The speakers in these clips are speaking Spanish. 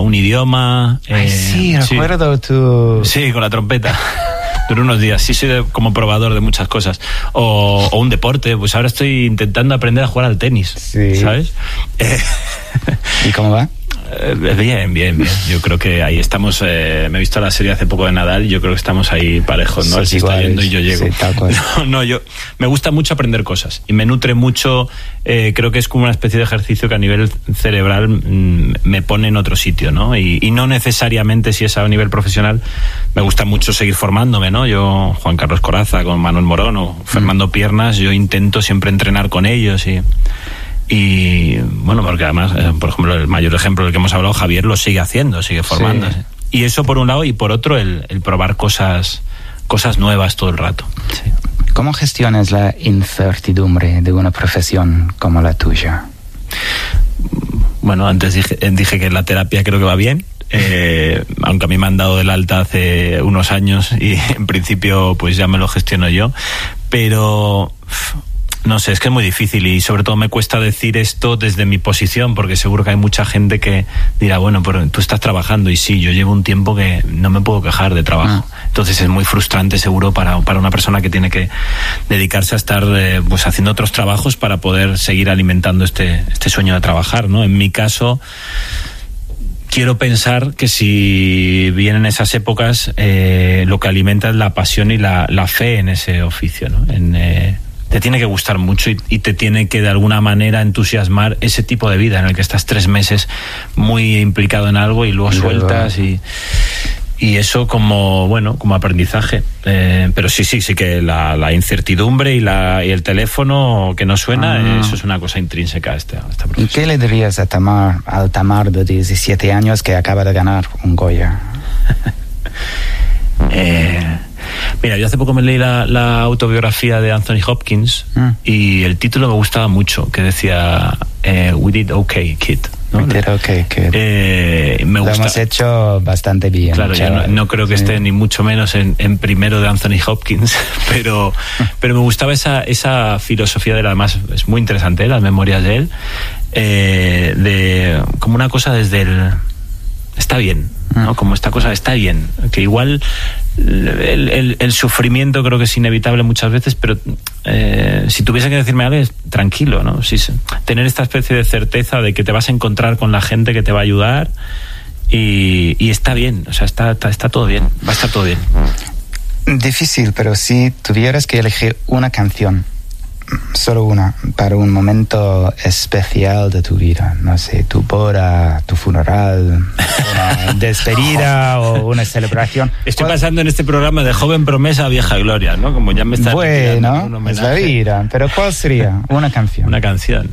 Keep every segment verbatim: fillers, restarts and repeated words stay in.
un idioma. Ay, eh, sí, recuerdo sí. tu... Sí, con la trompeta. Duró unos días. Sí, soy de, como probador de muchas cosas. O, o un deporte. Pues ahora estoy intentando aprender a jugar al tenis. Sí. ¿Sabes? Eh, ¿Y cómo va? Bien, bien, bien. Yo creo que ahí estamos. Eh, me he visto la serie hace poco de Nadal. Yo creo que estamos ahí parejos, ¿no? Él se está yendo y yo llego. Sí, tal cual. No, no, yo me gusta mucho aprender cosas y me nutre mucho. Eh, creo que es como una especie de ejercicio que a nivel cerebral mmm, me pone en otro sitio, ¿no? Y, y no necesariamente si es a nivel profesional. Me gusta mucho seguir formándome, ¿no? Yo, Juan Carlos Corazza, con Manuel Morón o Fernando mm. Piernas, yo intento siempre entrenar con ellos y. Y bueno, porque además, eh, por ejemplo, el mayor ejemplo del que hemos hablado, Javier, lo sigue haciendo, sigue formándose. Sí. Y eso por un lado, y por otro, el, el probar cosas, cosas nuevas todo el rato. Sí. ¿Cómo gestionas la incertidumbre de una profesión como la tuya? Bueno, antes dije, dije que la terapia creo que va bien. Eh, aunque a mí me han dado el alta hace unos años y en principio pues ya me lo gestiono yo. Pero... no sé, es que es muy difícil y sobre todo me cuesta decir esto desde mi posición porque seguro que hay mucha gente que dirá, bueno, pero tú estás trabajando y sí, yo llevo un tiempo que no me puedo quejar de trabajo. Ah. Entonces es muy frustrante seguro para, para una persona que tiene que dedicarse a estar eh, pues haciendo otros trabajos para poder seguir alimentando este, este sueño de trabajar, ¿no? En mi caso... quiero pensar que si vienen esas épocas, eh, lo que alimenta es la pasión y la, la fe en ese oficio, ¿no? En... Eh, te tiene que gustar mucho y, y te tiene que de alguna manera entusiasmar ese tipo de vida en el que estás tres meses muy implicado en algo y luego sueltas y, y eso como, bueno, como aprendizaje. Eh, pero sí, sí, sí que la, la incertidumbre y, la, y el teléfono que no suena, ah. eso es una cosa intrínseca a esta, a esta profesión. ¿Y qué le dirías a Tamar, al Tamar de diecisiete años que acaba de ganar un Goya? eh... Mira, yo hace poco me leí la, la autobiografía de Anthony Hopkins mm. y el título me gustaba mucho, que decía eh, We did okay, kid, ¿no? We did okay, kid. Eh, me Lo gusta. hemos hecho bastante bien. Claro, yo no, no creo que sí. esté ni mucho menos en, en primero de Anthony Hopkins, pero, pero me gustaba esa, esa filosofía de él, además es muy interesante, ¿eh? Las memorias de él, eh, de como una cosa desde el... está bien, ¿no? Como esta cosa está bien, que igual el, el, el sufrimiento creo que es inevitable muchas veces, pero eh, si tuviese que decirme algo es tranquilo, ¿no? Si, tener esta especie de certeza de que te vas a encontrar con la gente que te va a ayudar y, y está bien, o sea, está, está, está todo bien, va a estar todo bien. Difícil, pero si tuvieras que elegir una canción, solo una, para un momento especial de tu vida, no sé, tu boda, tu funeral, una despedida o una celebración. Estoy ¿Cuál? pasando en este programa de joven promesa a vieja gloria, ¿no? Como ya me está bueno, es la vida, pero ¿cuál sería una canción? Una canción.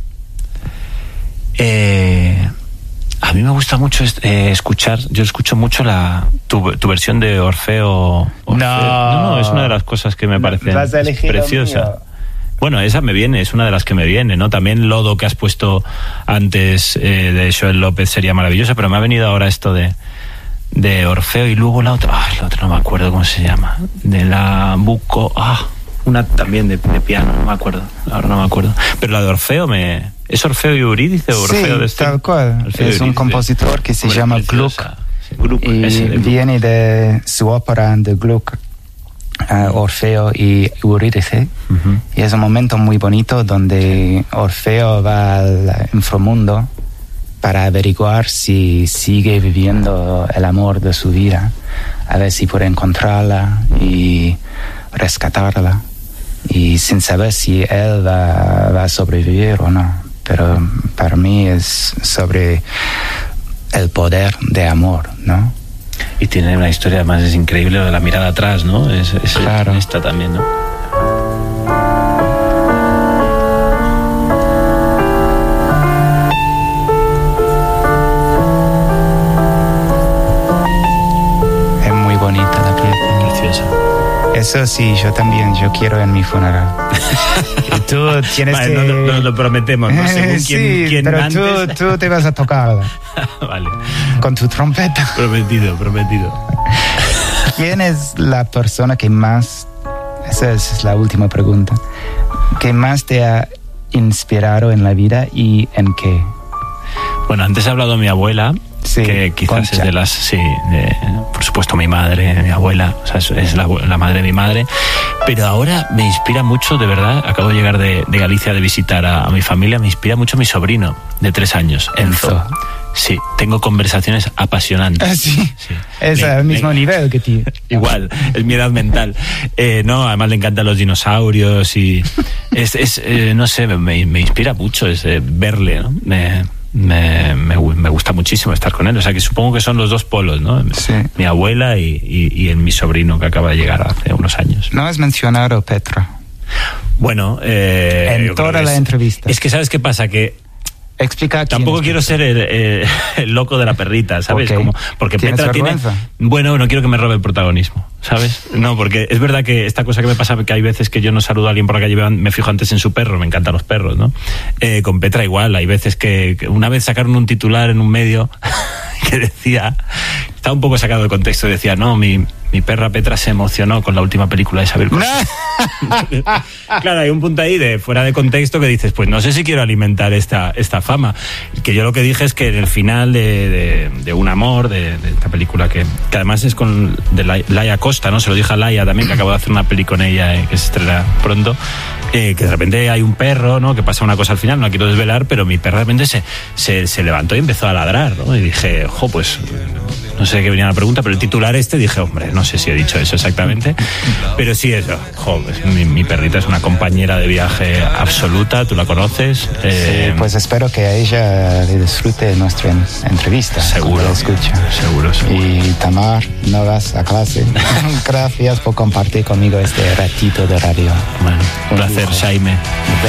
Eh, a mí me gusta mucho eh, escuchar, yo escucho mucho la tu, tu versión de Orfeo. Orfeo. No. no, no, es una de las cosas que me parece preciosa. Bueno, esa me viene, es una de las que me viene, ¿no? También Lodo, que has puesto antes eh, de Joel López, sería maravillosa, pero me ha venido ahora esto de, de Orfeo y luego la otra, ah, la otra no me acuerdo cómo se llama, de la Buco, ah, una también de, de piano, no me acuerdo, ahora no me acuerdo, pero la de Orfeo me... ¿Es Orfeo y Eurídice o Orfeo sí, de este? tal cual, Orfeo es un compositor que se llama Gluck, sí, Gluck y ese de Gluck. Viene de su ópera de Gluck. Uh, Orfeo y Eurídice, uh-huh. y es un momento muy bonito donde Orfeo va al inframundo para averiguar si sigue viviendo el amor de su vida, a ver si puede encontrarla y rescatarla, y sin saber si él va, va a sobrevivir o no, pero para mí es sobre el poder de amor, ¿no? Y tiene una historia, además es increíble lo de la mirada atrás, ¿no? Es, es claro. Esta también, ¿no? Es muy bonita la pieza. Preciosa. Eso sí, yo también, yo quiero en mi funeral. Y tú tienes vale, que... No, no, no lo prometemos, ¿no? Según sí, quién, quién pero antes... tú, tú te vas a tocar. Vale. Con tu trompeta. Prometido, prometido. ¿Quién es la persona que más, esa es la última pregunta, que más te ha inspirado en la vida y en qué? Bueno, antes he hablado de mi abuela. Sí, que quizás Concha. es de las, sí, de, por supuesto mi madre, mi abuela, o sea, es, es la, la madre de mi madre, pero ahora me inspira mucho, de verdad, acabo de llegar de, de Galicia de visitar a, a mi familia, me inspira mucho mi sobrino de tres años, Enzo. Enzo. Sí, tengo conversaciones apasionantes. Ah, sí. Sí. Es Le- al mismo le- nivel que ti. Igual, es mi edad mental. Eh, no, además le encantan los dinosaurios y es, es eh, no sé, me, me inspira mucho es, eh, verle, ¿no? Me, me, me, me gusta muchísimo estar con él. O sea que supongo que son los dos polos, ¿no? Sí. Mi abuela y, y, y el, mi sobrino que acaba de llegar hace unos años. No has mencionado Petra. Bueno, eh, En yo creo toda que la es- entrevista. Es que ¿sabes qué pasa? Que Explica quién tampoco es quiero Petra. ser el, el- el loco de la perrita, ¿sabes? Ok. Como, porque ¿Tienes Petra tiene... vergüenza? Bueno, no quiero que me robe el protagonismo, ¿sabes? No, porque es verdad que esta cosa que me pasa, que hay veces que yo no saludo a alguien por la calle, me fijo antes en su perro, me encantan los perros, ¿no? Eh, con Petra igual, hay veces que, que una vez sacaron un titular en un medio que decía, estaba un poco sacado de contexto, decía, no, mi, mi perra Petra se emocionó con la última película de Isabel Costa. Claro, hay un punto ahí de fuera de contexto que dices, pues no sé si quiero alimentar esta, esta fama. Que yo lo que dije es que en el final de, de, de Un amor, de, de esta película que, que además es con de Lai- Laia Costa, ¿no? Se lo dije a Laia también, que acabo de hacer una peli con ella eh, que se estrena pronto, eh, que de repente hay un perro, ¿no? Que pasa una cosa al final, no la quiero desvelar, pero mi perro de repente se, se, se levantó y empezó a ladrar, ¿no? Y dije, jo, pues no sé de qué venía la pregunta, pero el titular este dije, hombre, no sé si he dicho eso exactamente, pero sí eso, jo, pues, mi, mi perrita es una compañera de viaje absoluta, tú la conoces. eh, Sí, pues espero que a ella le disfrute nuestra en- entrevista. Seguro. cuando la escuche. Seguro, seguro. Y Tamar, no vas a clase. Gracias por compartir conmigo este ratito de radio. Bueno, un Un placer, lujo. Jaime.